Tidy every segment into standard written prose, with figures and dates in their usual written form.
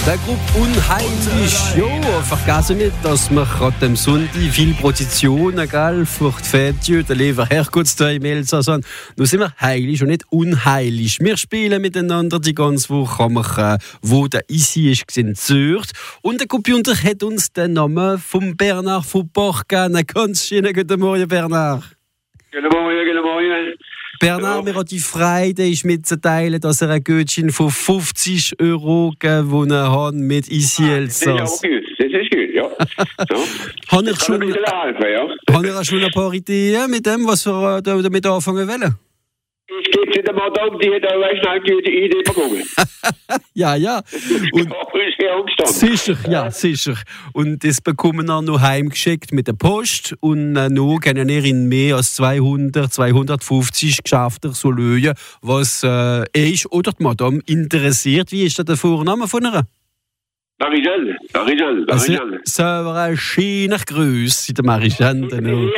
Der Gruppe Unheimlich. Ja, vergessen nicht, dass wir gerade am Sonntag viele Prozessionen, gell, für die Fete, der Lever Herrgottstag im Elsass haben. Nun sind wir heilig und nicht unheilig. Wir spielen miteinander die ganze Woche, wo der Isi ist, in Zürich. Und der Computer hat uns den Namen von Bernard von Bach gegeben. Ganz schönen guten Morgen, Bernard. Guten Morgen. Bernard, mir hat die Freude ist mitzuteilen, dass er ein Gutschein von 50 € gewonnen hat mit Isi Elsass. Das ist gut, ja. So. Habe ich schon ein paar Ideen mit dem, was wir damit anfangen wollen? Ich gebe dir mal da, die hat auch eine schnell gute Idee bekommen. Ja. Und sicher. Und das bekommen wir noch heimgeschickt mit der Post. Und noch können wir in mehr als 250 Geschäfte so lösen, was ist oder die Madame interessiert. Wie ist der Vorname von ihr? Marichelle. So ein schöner Grüß in der Marichelle.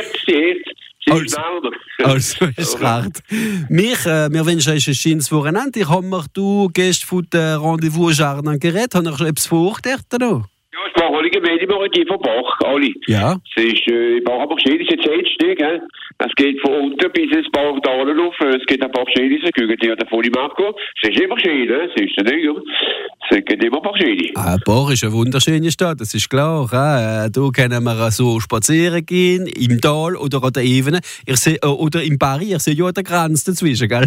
Also ist recht. Wir wünschen euch ein schönes Wochenende. Ich habe mir gestern von der Rendezvous Jardin geredet. Haben ihr schon etwas vorgedacht? Ja, ich mache alle Gemeinden von Bach, alle. Ja. Es ist, ich mache aber schönes Zeitstück, gell. Es geht von unten bis ins Bauchtalen auf. Es geht ein paar schönes, die hat voll im Marco. Es ist immer schön, es ist nicht, es geht immer ein paar schöne. Bach ist eine wunderschöne Stadt, das ist klar. Da können wir so spazieren gehen, im Tal oder an der Ebene. Oder im Paris, ich sehe ja an der Grenze dazwischen, gell?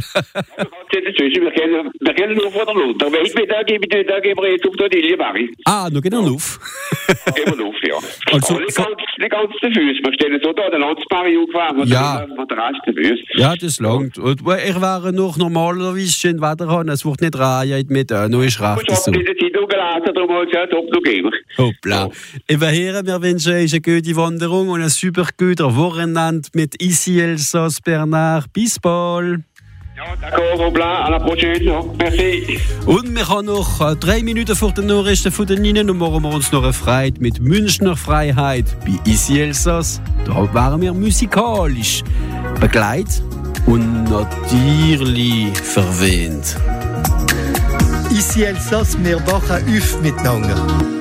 Wir kennen nur von der Lund. Aber da geben wir jetzt auf der Lilie Paris. Noch gehen wir auf. Gehen wir auf, ja. Also, die ganzen Füße. Wir stellen so da den Landsparis aufgefahren. Ja. Von der Rest der Füße. Ja, das langt. Und ich wäre noch normalerweise schön Wetter haben. Es wird nicht reihen mit noch ist recht. Ich habe diese Zeitung gelesen, darum habe ich gesagt, ob du gehst. Hoppla. Wir wünschen euch eine gute Wanderung und ein super gutes Wochenende mit Isi Elsass, Bernard. Bis bald. Ja, d'accord, hoppla, à la prochaine. Merci. Und wir haben noch 3 Minuten vor den Nachrichten von den 9 und machen wir uns noch eine Freude mit Münchner Freiheit bei Isi Elsass. Da waren wir musikalisch begleitet und natürlich verwöhnt. Isi Elsass, wir machen auf miteinander.